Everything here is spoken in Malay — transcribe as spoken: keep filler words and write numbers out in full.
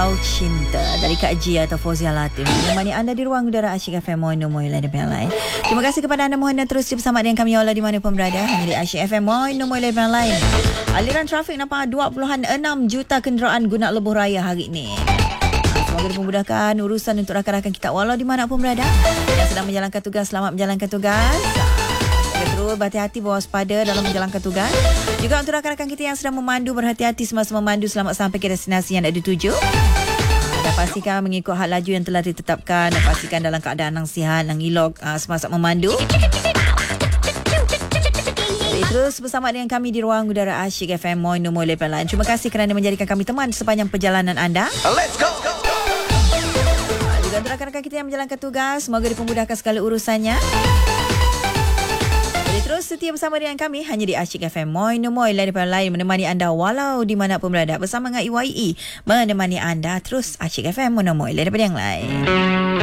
Kau Cinta dari Kak Ji atau Fauzia Latif menemani anda di ruang udara Asyik F M Moino Moila dan yang lain. Terima kasih kepada anda, mohon terus bersama dengan kami Allah di mana pun berada hanya di Asyik F M Moino Moila dan yang lain. Aliran trafik nampak dua puluh enam juta kenderaan guna lebuh raya hari ini. Semoga dimudahkan urusan untuk rakan-rakan kita walau di mana pun berada yang sedang menjalankan tugas. Selamat menjalankan tugas. Terus berhati-hati, berwaspada dalam menjalankan tugas. Juga untuk rakan-rakan kita yang sedang memandu, berhati-hati semasa memandu selamat sampai ke destinasi yang dah dituju. Dan pastikan mengikut had laju yang telah ditetapkan dan pastikan dalam keadaan yang sihat, yang elok uh, semasa memandu. Jadi, terus bersama dengan kami di ruang udara Asyik F M Moino Moila Pelan. Terima kasih kerana menjadikan kami teman sepanjang perjalanan anda. Let's go! Juga untuk rakan-rakan kita yang menjalankan tugas, semoga dipermudahkan segala urusannya. Terus setia bersama dengan kami hanya di Asyik F M Moino Moila daripada lain menemani anda walau di mana pun berada bersama dengan E Y E menemani anda terus Asyik F M Moino Moila daripada yang lain.